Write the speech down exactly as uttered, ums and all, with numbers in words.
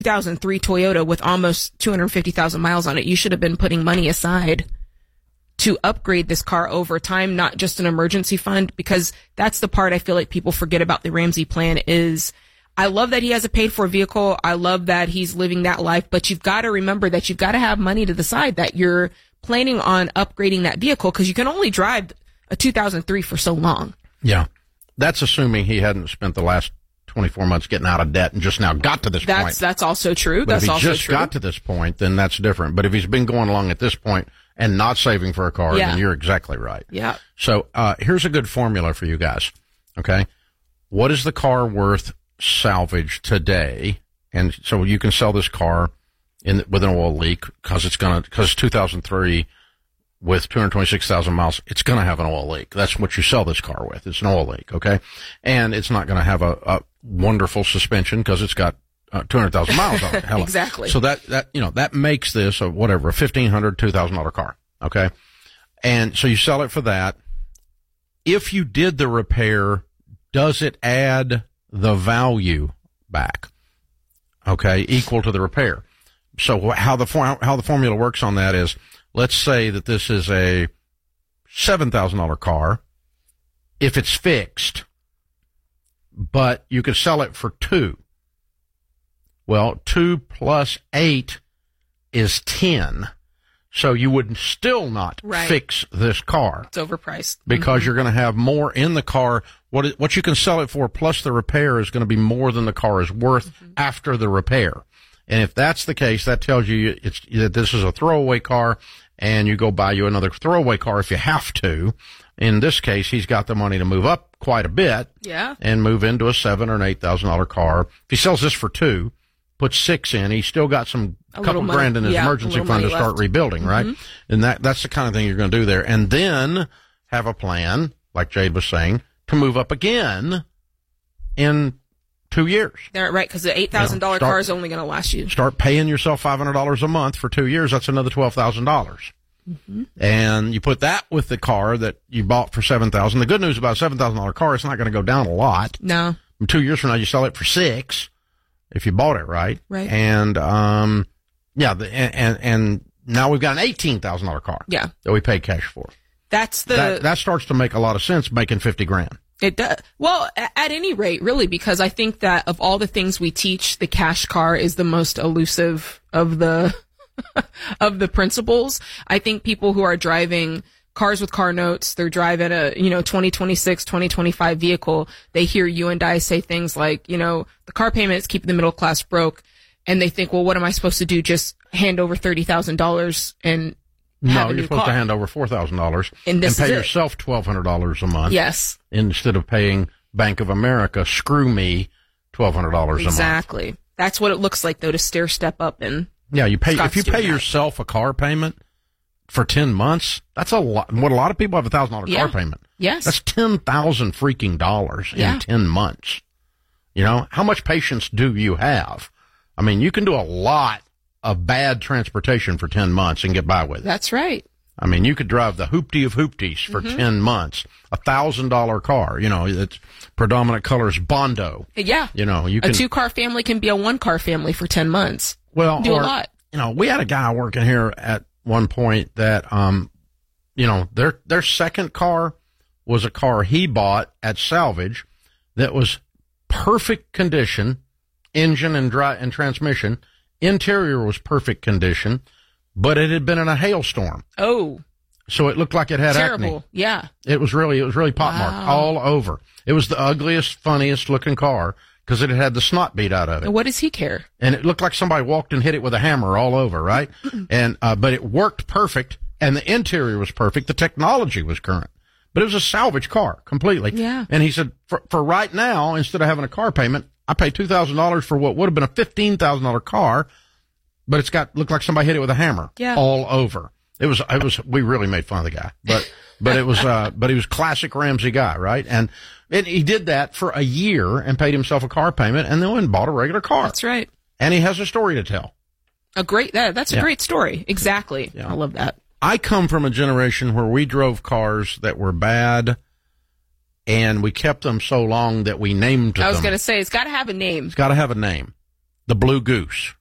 two thousand three Toyota with almost two hundred fifty thousand miles on it. You should have been putting money aside to upgrade this car over time, not just an emergency fund, because that's the part I feel like people forget about the Ramsey plan is I love that he has a paid for vehicle. I love that he's living that life, but you've got to remember that you've got to have money to the side that you're planning on upgrading that vehicle because you can only drive a two thousand three for so long. Yeah. That's assuming he hadn't spent the last twenty-four months getting out of debt and just now got to this that's, point. That's also true. But that's if he also just true. got to this point, then that's different. But if he's been going along at this point and not saving for a car, yeah. then you're exactly right. Yeah. So uh, here's a good formula for you guys. Okay. What is the car worth salvage today? And so you can sell this car in with an oil leak because it's going to, because two thousand three with two hundred twenty-six thousand miles, it's going to have an oil leak. That's what you sell this car with. It's an oil leak. Okay. And it's not going to have a, a wonderful suspension because it's got uh, two hundred thousand miles on it. Hell, exactly. So that, that, you know, that makes this a whatever, a fifteen hundred dollars, two thousand dollars car. Okay. And so you sell it for that. If you did the repair, does it add the value back? Okay. Equal to the repair. So how the for, how the formula works on that is, let's say that this is a seven thousand dollars car. If it's fixed, but you could sell it for two. Well, two plus eight is ten. So you would still not right. fix this car. It's overpriced. Because mm-hmm. you're going to have more in the car. What it, what you can sell it for plus the repair is going to be more than the car is worth mm-hmm. after the repair. And if that's the case, that tells you it's that this is a throwaway car, and you go buy you another throwaway car if you have to. In this case, he's got the money to move up quite a bit, yeah, and move into a seven or an eight thousand dollar car. If he sells this for two, puts six in, he's still got some a couple grand in his yeah, emergency fund to start left. rebuilding, right? Mm-hmm. And that that's the kind of thing you're going to do there, and then have a plan, like Jade was saying, to move up again in two years. They're right, because the eight thousand dollars you know, car is only going to last you. Start paying yourself five hundred dollars a month for two years. That's another twelve thousand dollars. Mm-hmm. And you put that with the car that you bought for seven thousand dollars. The good news about a seven thousand dollars car, it's not going to go down a lot. No. And two years from now, you sell it for six if you bought it right. Right. And, um, yeah, the, and, and now we've got an eighteen thousand dollars car. Yeah. That we paid cash for. That's the. That, that starts to make a lot of sense, making fifty grand. It does. Well, at any rate, really, because I think that of all the things we teach, the cash car is the most elusive of the of the principles. I think people who are driving cars with car notes, they're driving a, you know, twenty twenty-six, twenty twenty-five vehicle. They hear you and I say things like, you know, the car payment is keeping the middle class broke. And they think, well, what am I supposed to do? Just hand over thirty thousand dollars and No, you're supposed car. to hand over four thousand dollars and, and pay yourself twelve hundred dollars a month. Yes. Instead of paying Bank of America, screw me, twelve hundred dollars exactly. a month. Exactly. That's what it looks like, though, to stair step up. And yeah, you pay, Scott's if you pay that. yourself a car payment for ten months, that's a lot. What a lot of people have a thousand dollar car payment. Yes. That's ten thousand freaking dollars yeah. in ten months. You know, how much patience do you have? I mean, you can do a lot of bad transportation for ten months and get by with it. That's right. I mean, you could drive the hoopty of hoopties for mm-hmm. ten months, a thousand dollar car, you know, its predominant color is Bondo. Yeah. You know, you can. A two car family can be a one car family for ten months. Well, do or, a lot. You know, we had a guy working here at one point that, um, you know, their, their second car was a car he bought at salvage that was perfect condition, engine and dry and transmission. Interior was perfect condition, but it had been in a hailstorm. Oh. So it looked like it had Terrible. acne. Yeah. It was really, it was really pockmarked wow. all over. It was the ugliest, funniest looking car because it had had the snot beat out of it. What does he care? And it looked like somebody walked and hit it with a hammer all over, right? and, uh, but it worked perfect and the interior was perfect. The technology was current, but it was a salvage car completely. Yeah. And he said, for, for right now, instead of having a car payment, I pay two thousand dollars for what would have been a fifteen thousand dollars car, but it's got, looked like somebody hit it with a hammer yeah. all over. It was, it was, we really made fun of the guy, but, but it was, uh, but he was classic Ramsey guy, right? And it, he did that for a year and paid himself a car payment and then went and bought a regular car. That's right. And he has a story to tell. A great, that, that's a yeah. great story. Exactly. Yeah. I love that. I come from a generation where we drove cars that were bad and we kept them so long that we named them. I was going to say, it's got to have a name. It's got to have a name. the Blue Goose.